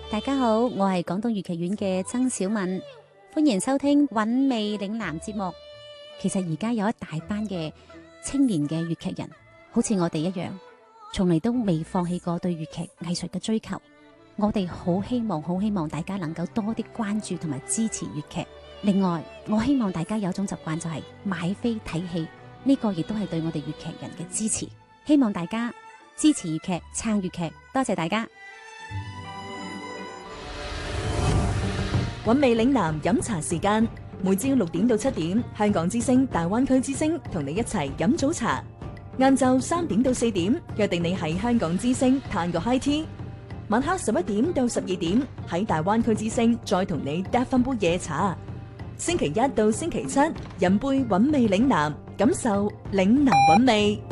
大家好，我係廣東粵劇院嘅曾小敏，歡迎收聽韻味嶺南節目。其實而家有一大班嘅青年嘅粵劇人，好似我哋一樣，從嚟都未放棄過對粵劇藝術嘅追求。我哋好希望大家能夠多啲關注同埋支持粵劇。另外，我希望大家有一種習慣就係買飛睇戲，呢個亦都係對我哋粵劇人嘅支持。希望大家支持粵劇，撐粵劇，多謝大家。 韻味嶺南飲茶時間，每朝6點到7點，香港之聲、大灣區之聲同你一齊飲早茶。晏晝3點到4點，約定你喺香港之聲嘆個 high tea。晚黑11點到12點，喺大灣區之聲再同你嗒翻杯夜茶。星期一到星期七，飲杯韻味嶺南，感受嶺南韻味。